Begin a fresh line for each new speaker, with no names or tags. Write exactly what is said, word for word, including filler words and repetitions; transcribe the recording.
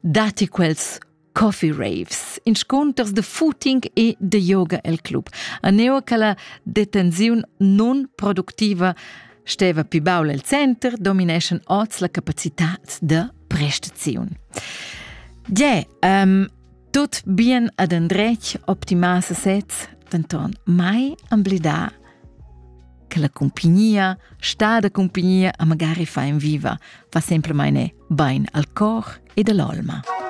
dati quels coffee raves, inconters de footing e de yoga el club. Aneo che la detenzione non produttiva steva più baul al center, domination oz la capacità de prestazione. Ja, um, tot bien ad andrech optimasa sets, tanton mai amblida che la compagnia, sta da compagnia a magari fa in viva, fa semplicemente bain al cor e dall'olma.